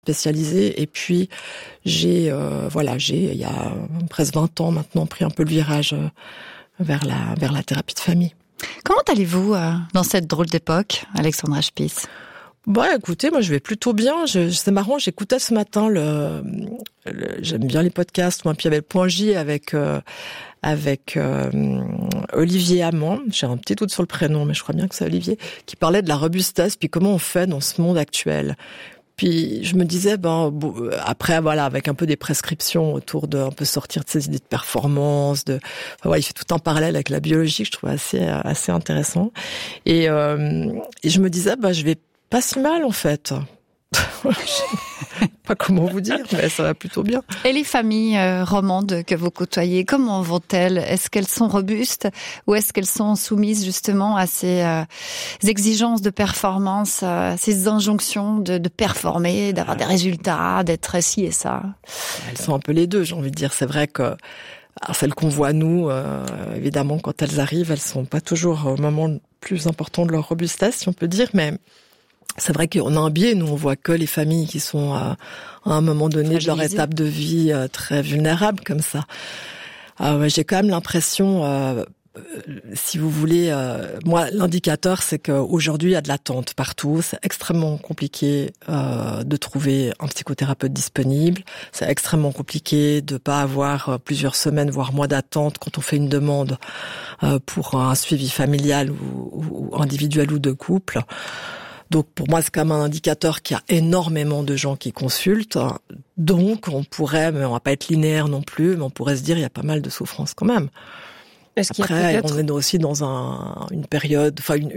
spécialisée. Et puis, il y a presque 20 ans maintenant, pris un peu le virage vers la thérapie de famille. Comment allez-vous dans cette drôle d'époque, Alexandra Spies ? Écoutez, moi je vais plutôt bien. C'est marrant, j'écoutais ce matin j'aime bien les podcasts. Moi, puis il y avait le Point J avec Olivier Amand. J'ai un petit doute sur le prénom, mais je crois bien que c'est Olivier, qui parlait de la robustesse, puis comment on fait dans ce monde actuel. Puis je me disais, après, avec un peu des prescriptions autour de, un peu sortir de ces idées de performance, il fait tout un parallèle avec la biologie que je trouve assez intéressant. Et je me disais, je vais pas si mal en fait. Je sais pas comment vous dire, mais ça va plutôt bien. Et les familles romandes que vous côtoyez, comment vont-elles ? Est-ce qu'elles sont robustes ou est-ce qu'elles sont soumises justement à ces exigences de performance, ces injonctions de performer, d'avoir des résultats, d'être ci et ça ? Elles sont un peu les deux, j'ai envie de dire. C'est vrai que celles qu'on voit nous, évidemment, quand elles arrivent, elles sont pas toujours au moment le plus important de leur robustesse, si on peut dire, mais c'est vrai qu'on a un biais, nous on voit que les familles qui sont à un moment donné de leur étape de vie très vulnérables comme ça. J'ai quand même l'impression, si vous voulez, moi l'indicateur c'est qu'aujourd'hui il y a de l'attente partout, c'est extrêmement compliqué de trouver un psychothérapeute disponible, c'est extrêmement compliqué de pas avoir plusieurs semaines voire mois d'attente quand on fait une demande pour un suivi familial ou individuel ou de couple. Donc pour moi, c'est quand même un indicateur qu'il y a énormément de gens qui consultent. Donc on va pas être linéaire non plus, mais on pourrait se dire il y a pas mal de souffrance quand même. Après, on est aussi dans une période,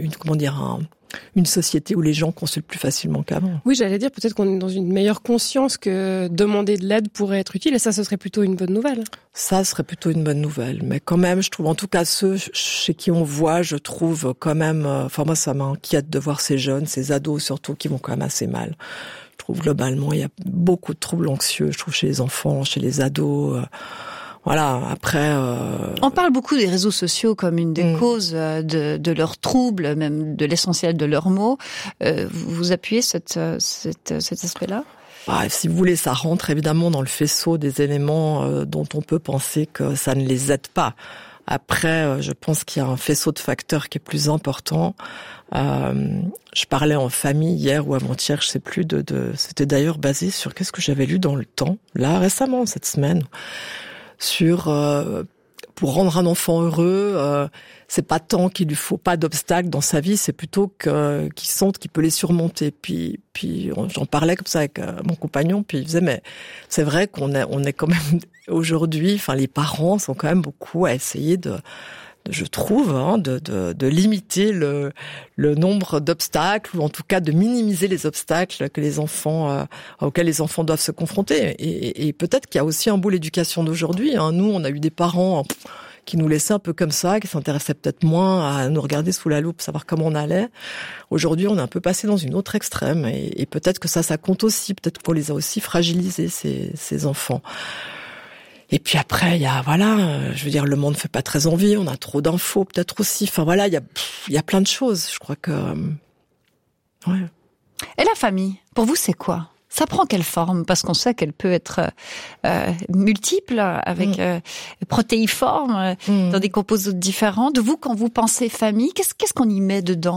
une société où les gens consultent plus facilement qu'avant. Oui, j'allais dire peut-être qu'on est dans une meilleure conscience que demander de l'aide pourrait être utile, et ça, ce serait plutôt une bonne nouvelle. Ça serait plutôt une bonne nouvelle, mais quand même, je trouve, en tout cas ceux chez qui on voit, je trouve quand même, moi ça m'inquiète de voir ces jeunes, ces ados surtout, qui vont quand même assez mal. Je trouve globalement, il y a beaucoup de troubles anxieux, je trouve, chez les enfants, chez les ados. Après... On parle beaucoup des réseaux sociaux comme une des causes de leurs troubles, même de l'essentiel de leurs maux. Vous appuyez cet aspect-là ? Si vous voulez, ça rentre évidemment dans le faisceau des éléments dont on peut penser que ça ne les aide pas. Après, je pense qu'il y a un faisceau de facteurs qui est plus important. Je parlais en famille hier ou avant-hier, je sais plus, c'était d'ailleurs basé sur qu'est-ce que j'avais lu dans Le Temps, là récemment, cette semaine, sur pour rendre un enfant heureux, c'est pas tant qu'il lui faut pas d'obstacles dans sa vie, c'est plutôt qu'il sente qu'il peut les surmonter. Puis j'en parlais comme ça avec mon compagnon, puis il disait mais c'est vrai qu'on est quand même aujourd'hui, les parents sont quand même beaucoup à essayer je trouve, de limiter le nombre d'obstacles, ou en tout cas de minimiser les obstacles que les enfants auxquels les enfants doivent se confronter. Et peut-être qu'il y a aussi un bout l'éducation d'aujourd'hui. Nous, on a eu des parents qui nous laissaient un peu comme ça, qui s'intéressaient peut-être moins à nous regarder sous la loupe, savoir comment on allait. Aujourd'hui, on est un peu passé dans une autre extrême, et peut-être que ça compte aussi. Peut-être qu'on les a aussi fragilisés, ces enfants. Et puis après, il y a, le monde fait pas très envie, on a trop d'infos, peut-être aussi. Il y a plein de choses, je crois que, ouais. Et la famille, pour vous, c'est quoi ? Ça prend quelle forme ? Parce qu'on sait qu'elle peut être multiple, avec protéiforme, dans des composantes différentes. Vous, quand vous pensez famille, qu'est-ce qu'on y met dedans ?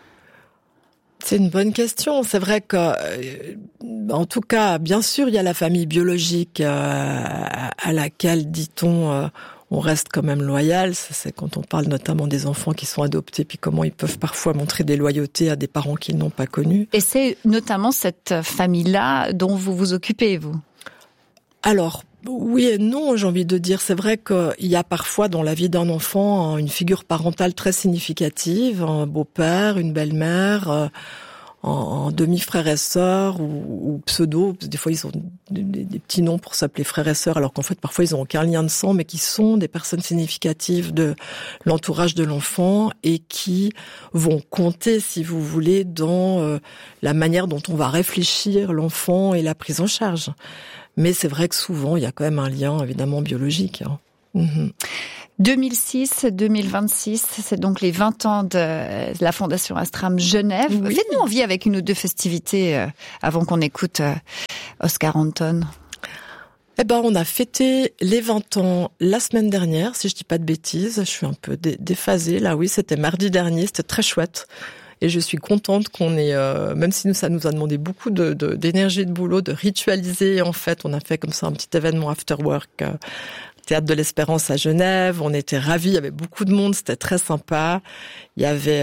C'est une bonne question. C'est vrai que, en tout cas, bien sûr, il y a la famille biologique à laquelle, dit-on, on reste quand même loyal. C'est quand on parle notamment des enfants qui sont adoptés, puis comment ils peuvent parfois montrer des loyautés à des parents qu'ils n'ont pas connus. Et c'est notamment cette famille-là dont vous vous occupez, vous ? Alors, oui et non, j'ai envie de dire. C'est vrai qu'il y a parfois dans la vie d'un enfant une figure parentale très significative, un beau-père, une belle-mère, en demi-frères et sœurs ou pseudo. Des fois, ils ont des petits noms pour s'appeler frères et sœurs, alors qu'en fait, parfois, ils n'ont aucun lien de sang, mais qui sont des personnes significatives de l'entourage de l'enfant et qui vont compter, si vous voulez, dans la manière dont on va réfléchir l'enfant et la prise en charge. Mais c'est vrai que souvent, il y a quand même un lien, évidemment, biologique. 2006-2026, c'est donc les 20 ans de la Fondation Astram Genève. Oui. Faites-nous envie avec une ou deux festivités avant qu'on écoute Oscar Anton. On a fêté les 20 ans la semaine dernière, si je dis pas de bêtises. Je suis un peu déphasée. Là, oui, c'était mardi dernier. C'était très chouette. Et je suis contente qu'on ait, même si ça nous a demandé beaucoup d'énergie, de boulot, de ritualiser. En fait, on a fait comme ça un petit événement after work, Théâtre de l'Espérance à Genève. On était ravis. Il y avait beaucoup de monde. C'était très sympa. Il y avait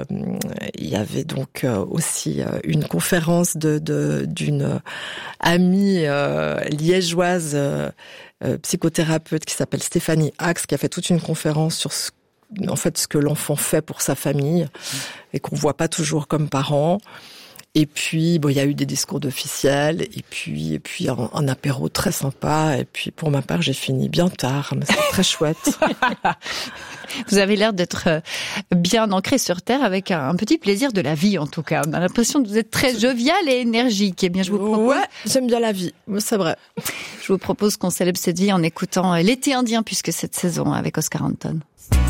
donc aussi une conférence d'une amie liégeoise psychothérapeute qui s'appelle Stéphanie Axe, qui a fait toute une conférence sur ce que l'enfant fait pour sa famille et qu'on voit pas toujours comme parent. Et puis, il y a eu des discours d'officiels et puis un apéro très sympa. Et puis, pour ma part, j'ai fini bien tard, mais c'est très chouette. Vous avez l'air d'être bien ancré sur terre avec un petit plaisir de la vie, en tout cas. On a l'impression que vous êtes très jovial et énergique. Eh bien, je vous propose... Ouais, j'aime bien la vie. C'est vrai. Je vous propose qu'on célèbre cette vie en écoutant L'été indien, puisque cette saison avec Oscar Anton.